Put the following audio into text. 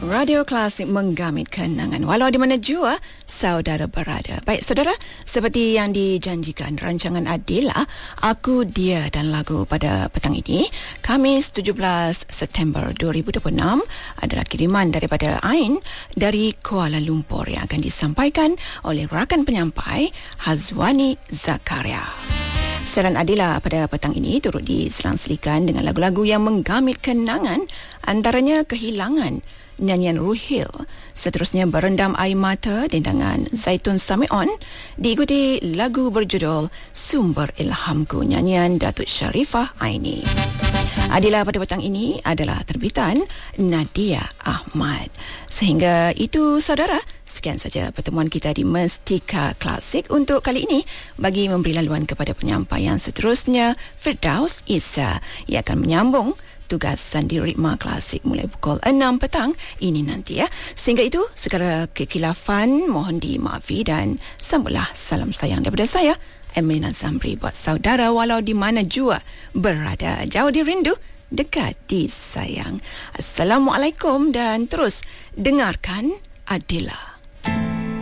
Radio Klasik menggamit kenangan walau di mana jua saudara berada. Baik saudara, seperti yang dijanjikan rancangan Adila, Aku, Dia dan Lagu pada petang ini, Khamis 17 September 2026 adalah kiriman daripada Ain dari Kuala Lumpur yang akan disampaikan oleh rakan penyampai Hazwani Zakaria. Siaran Adila pada petang ini turut diselang-selikan dengan lagu-lagu yang menggamit kenangan, antaranya Kehilangan, nyanyian Ruhil, seterusnya Berendam Air Mata dendangan Zaitun Samion, diikuti lagu berjudul Sumber Ilhamku, nyanyian Datuk Sharifah Aini. Adila pada petang ini adalah terbitan Nadia Ahmad. Sehingga itu saudara, sekian saja pertemuan kita di Mestika Klasik untuk kali ini. Bagi memberi laluan kepada penyampaian seterusnya, Firdaus Isa yang akan menyambung tugasan di Ritma Klasik mulai pukul 6 petang ini nanti ya. Sehingga itu, segala kekhilafan mohon dimaafi dan sambutlah salam sayang daripada saya, Aminah Zamri, buat saudara walau di mana jua berada, jauh dirindu, dekat disayang. Assalamualaikum dan terus dengarkan Adila.